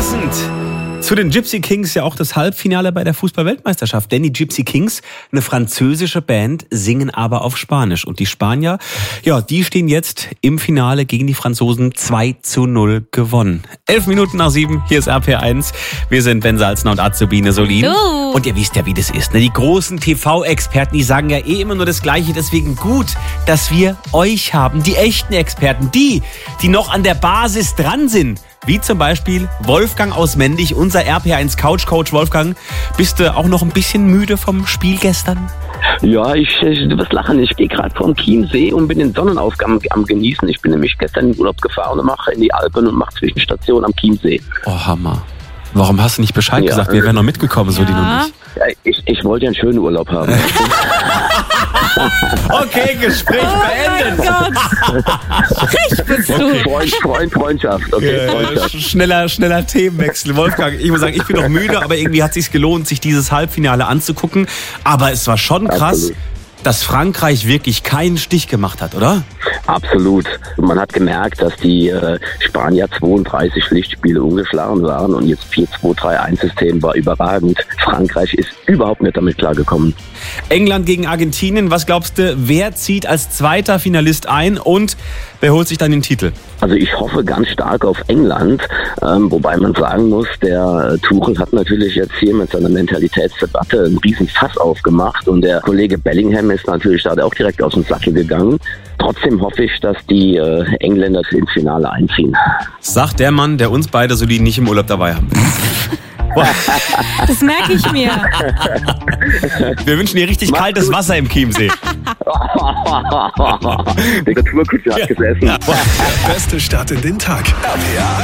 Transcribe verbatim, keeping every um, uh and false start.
Passend zu den Gypsy Kings ja auch das Halbfinale bei der Fußball-Weltmeisterschaft. Denn die Gypsy Kings, eine französische Band, singen aber auf Spanisch. Und die Spanier, ja, die stehen jetzt im Finale gegen die Franzosen zwei zu null gewonnen. Elf Minuten nach sieben, hier ist R P eins. Wir sind Ben Salzner und Azubine Solin. Hallo. Und ihr wisst ja, wie das ist. Ne? Die großen T V-Experten, die sagen ja eh immer nur das Gleiche. Deswegen gut, dass wir euch haben. Die echten Experten, die, die noch an der Basis dran sind. Wie zum Beispiel Wolfgang aus Mendig, unser R P eins Couch-Coach. Wolfgang, bist du auch noch ein bisschen müde vom Spiel gestern? Ja, ich, ich du wirst lachen. Ich stehe gerade vor dem Chiemsee und bin den Sonnenaufgang am Genießen. Ich bin nämlich gestern in den Urlaub gefahren und mache in die Alpen und mache Zwischenstation am Chiemsee. Oh, Hammer. Warum hast du nicht Bescheid Ja, gesagt? Wir wären noch mitgekommen, so die noch nicht. Ja, ich, ich wollte ja einen schönen Urlaub haben. Okay, Gespräch beendet. Oh mein Gott. Frech bist du. Okay. Freund, Freund, Freundschaft. Okay, Äh, Freundschaft. schneller, schneller Themenwechsel. Wolfgang, ich muss sagen, ich bin noch müde, aber irgendwie hat es sich gelohnt, sich dieses Halbfinale anzugucken. Aber es war schon krass, Absolut. dass Frankreich wirklich keinen Stich gemacht hat, oder? Absolut. Man hat gemerkt, dass die äh, Spanier zweiunddreißig Pflichtspiele ungeschlagen waren und jetzt vier zwei drei eins System war überragend. Frankreich ist überhaupt nicht damit klargekommen. England gegen Argentinien, was glaubst du, wer zieht als zweiter Finalist ein und wer holt sich dann den Titel? Also ich hoffe ganz stark auf England, ähm, wobei man sagen muss, der äh, Tuchel hat natürlich jetzt hier mit seiner Mentalitätsdebatte einen riesen Fass aufgemacht und der Kollege Bellingham ist natürlich da auch direkt aus dem Sattel gegangen. Trotzdem hoffe ich, dass die äh, Engländer ins Finale einziehen. Sagt der Mann, der uns beide so die nicht im Urlaub dabei haben. Das merke ich mir. Wir wünschen dir richtig Mach's kaltes gut. Wasser im Chiemsee. Der Tourkutscher hat gesessen. Beste Start in den Tag. R P A